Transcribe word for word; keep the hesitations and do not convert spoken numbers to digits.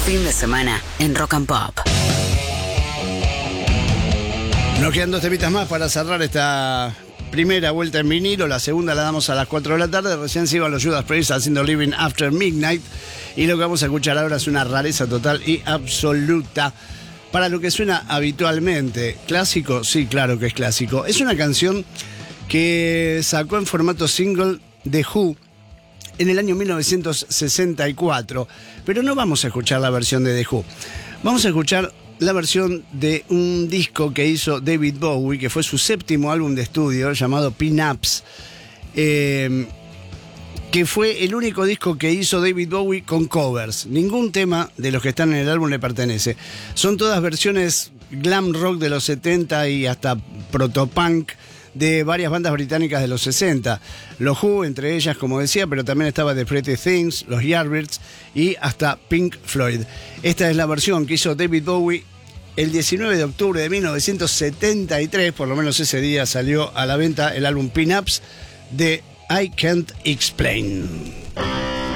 Fin de semana en Rock and Pop. Nos quedan dos temitas más para cerrar esta primera vuelta en vinilo. La segunda la damos a las cuatro de la tarde. Recién se iban los Judas Priest haciendo Living After Midnight. Y lo que vamos a escuchar ahora es una rareza total y absoluta. Para lo que suena habitualmente. ¿Clásico? Sí, claro que es clásico. Es una canción que sacó en formato single The Who en el año mil novecientos sesenta y cuatro. Pero no vamos a escuchar la versión de The Who. Vamos a escuchar la versión de un disco que hizo David Bowie, que fue su séptimo álbum de estudio, llamado Pin-Ups, eh, que fue el único disco que hizo David Bowie con covers. Ningún tema de los que están en el álbum le pertenece. Son todas versiones glam rock de los setenta y hasta protopunk de varias bandas británicas de los sesenta. Los Who, entre ellas, como decía, pero también estaba The Pretty Things, los Yardbirds y hasta Pink Floyd. Esta es la versión que hizo David Bowie el diecinueve de octubre de mil novecientos setenta y tres, por lo menos ese día salió a la venta el álbum Pin-Ups de I Can't Explain.